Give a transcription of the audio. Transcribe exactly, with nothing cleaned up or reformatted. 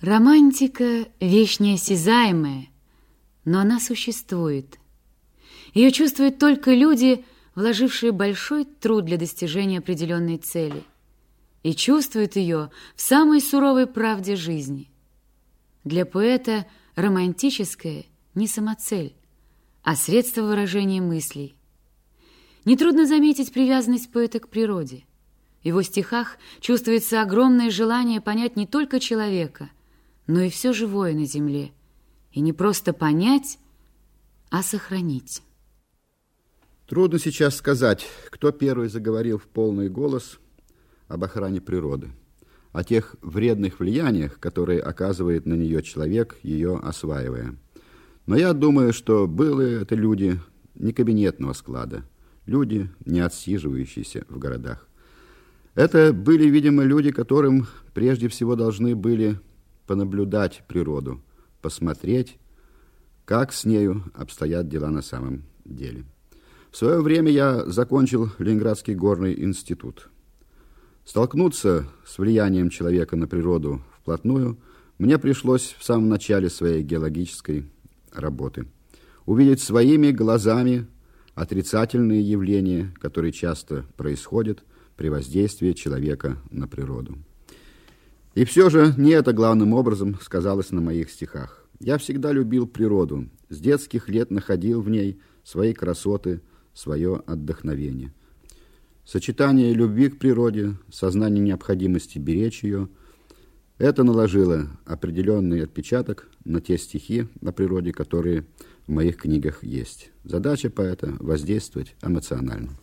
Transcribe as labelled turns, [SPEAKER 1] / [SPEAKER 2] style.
[SPEAKER 1] Романтика – вещь неосязаемая, но она существует. Ее чувствуют только люди, вложившие большой труд для достижения определенной цели, и чувствуют ее в самой суровой правде жизни. Для поэта романтическое не самоцель, а средство выражения мыслей. Нетрудно заметить привязанность поэта к природе. В его стихах чувствуется огромное желание понять не только человека, но и все живое на земле. И не просто понять, а сохранить.
[SPEAKER 2] Трудно сейчас сказать, кто первый заговорил в полный голос об охране природы, о тех вредных влияниях, которые оказывает на нее человек, ее осваивая. Но я думаю, что были это люди не кабинетного склада, люди, не отсиживающиеся в городах. Это были, видимо, люди, которым прежде всего должны были понаблюдать природу, посмотреть, как с нею обстоят дела на самом деле. В свое время я закончил Ленинградский горный институт. Столкнуться с влиянием человека на природу вплотную мне пришлось в самом начале своей геологической работы. Увидеть своими глазами отрицательные явления, которые часто происходят при воздействии человека на природу. И все же не это главным образом сказалось на моих стихах. Я всегда любил природу, с детских лет находил в ней свои красоты, свое отдохновение. Сочетание любви к природе, сознание необходимости беречь ее, это наложило определенный отпечаток на те стихи о природе, которые в моих книгах есть. Задача поэта – воздействовать эмоционально.